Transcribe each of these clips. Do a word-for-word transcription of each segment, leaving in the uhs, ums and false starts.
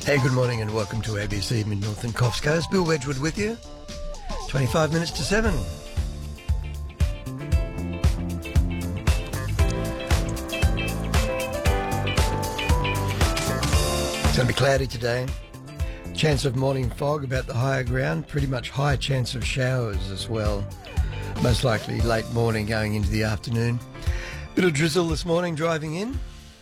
Hey, good morning and welcome to A B C Mid-North and Coffs Coast. Bill Wedgwood with you. twenty-five minutes to seven. It's going to be cloudy today. Chance of morning fog about the higher ground. Pretty much high chance of showers as well. Most likely late morning going into the afternoon. Bit of drizzle this morning driving in.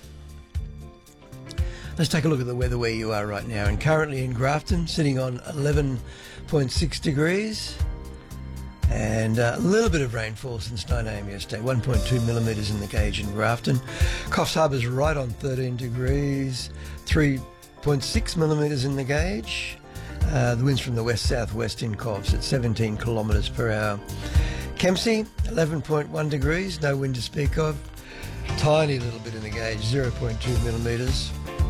Let's take a look at the weather where you are right now. And currently in Grafton, sitting on eleven point six degrees. And uh, a little bit of rainfall since nine a m yesterday. one point two millimetres in the gauge in Grafton. Coffs Harbour's right on thirteen degrees. three point six millimetres in the gauge. Uh, the winds from the west-southwest in Coffs at seventeen kilometres per hour. Kempsey, eleven point one degrees. No wind to speak of. Tiny little bit in the gauge, zero point two millimetres.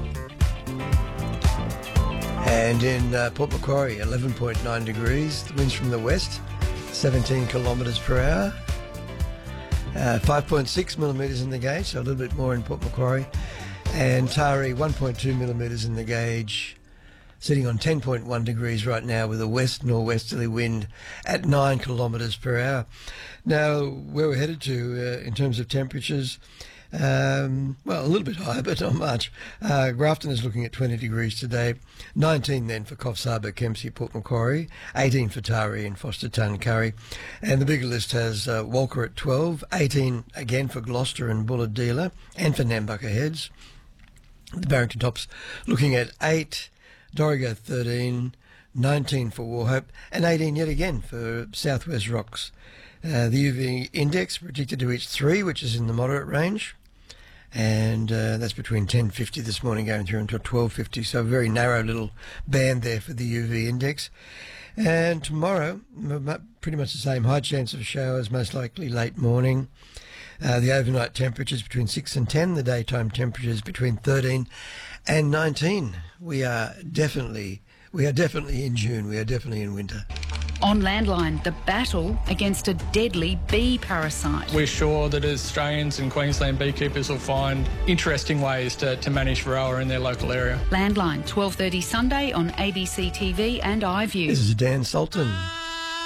And in uh, Port Macquarie, eleven point nine degrees. The winds from the west, seventeen kilometres per hour. Uh, five point six millimetres in the gauge, so a little bit more in Port Macquarie. And Taree, one point two millimetres in the gauge, sitting on ten point one degrees right now with a west-norwesterly wind at nine kilometres per hour. Now, where we're headed to uh, in terms of temperatures, Um, well, a little bit higher, but not much. Uh, Grafton is looking at twenty degrees today. nineteen then for Coffs Harbour, Kempsey, Port Macquarie. eighteen for Taree and Forster Tuncurry. And the bigger list has uh, Walker at twelve. eighteen again for Gloucester and Bulahdelah and for Nambucca Heads. The Barrington Tops looking at eight. Dorrigo thirteen. nineteen for Wauchope. And eighteen yet again for Southwest Rocks. Uh, the U V index predicted to reach three, which is in the moderate range. And uh, that's between ten fifty this morning going through until twelve fifty. So a very narrow little band there for the U V index. And tomorrow, pretty much the same. High chance of showers, most likely late morning. Uh, the overnight temperatures between six and ten. The daytime temperatures between thirteen and nineteen. We are definitely, we are definitely in June. We are definitely in winter. On Landline, the battle against a deadly bee parasite. We're sure that Australians and Queensland beekeepers will find interesting ways to, to manage varroa in their local area. Landline, twelve thirty Sunday on A B C T V and iView. This is Dan Sultan.